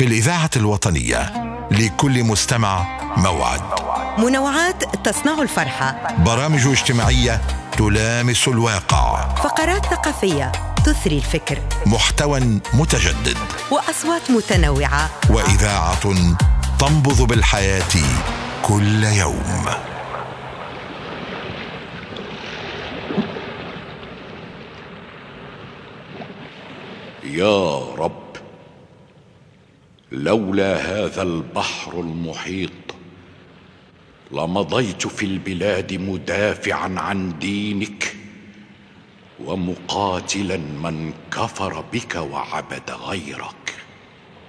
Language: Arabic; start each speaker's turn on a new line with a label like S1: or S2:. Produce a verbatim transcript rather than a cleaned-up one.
S1: في الإذاعة الوطنية، لكل مستمع موعد.
S2: منوعات تصنع الفرحة،
S1: برامج اجتماعية تلامس الواقع،
S2: فقرات ثقافية تثري الفكر،
S1: محتوى متجدد،
S2: وأصوات متنوعة،
S1: وإذاعة تنبض بالحياة كل يوم.
S3: يا رب، لولا هذا البحر المحيط لمضيت في البلاد مدافعا عن دينك ومقاتلا من كفر بك وعبد غيرك.